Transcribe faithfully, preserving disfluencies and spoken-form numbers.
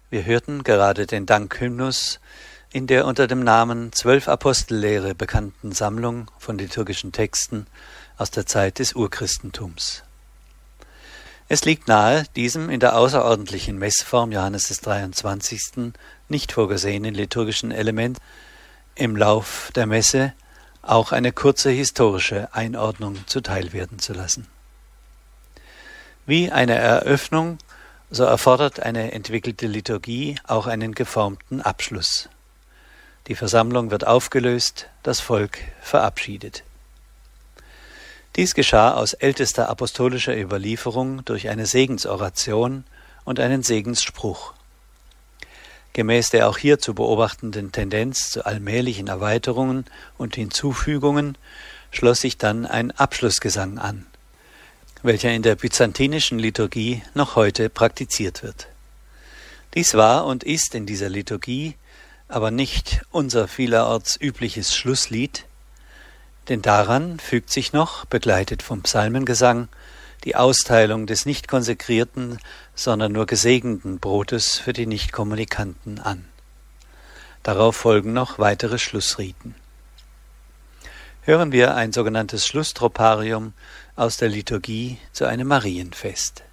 Wir hörten gerade den Dankhymnus in der unter dem Namen Zwölf Apostellehre bekannten Sammlung von liturgischen Texten aus der Zeit des Urchristentums. Es liegt nahe, diesem in der außerordentlichen Messform Johannes des dreiundzwanzigsten nicht vorgesehenen liturgischen Element im Lauf der Messe auch eine kurze historische Einordnung zuteil werden zu lassen. Wie eine Eröffnung, so erfordert eine entwickelte Liturgie auch einen geformten Abschluss. Die Versammlung wird aufgelöst, das Volk verabschiedet. Dies geschah aus ältester apostolischer Überlieferung durch eine Segensoration und einen Segensspruch. Gemäß der auch hier zu beobachtenden Tendenz zu allmählichen Erweiterungen und Hinzufügungen schloss sich dann ein Abschlussgesang an, welcher in der byzantinischen Liturgie noch heute praktiziert wird. Dies war und ist in dieser Liturgie aber nicht unser vielerorts übliches Schlusslied, denn daran fügt sich noch, begleitet vom Psalmengesang, die Austeilung des nicht konsekrierten, sondern nur gesegneten Brotes für die Nichtkommunikanten an. Darauf folgen noch weitere Schlussriten. Hören wir ein sogenanntes Schlusstroparium aus der Liturgie zu einem Marienfest.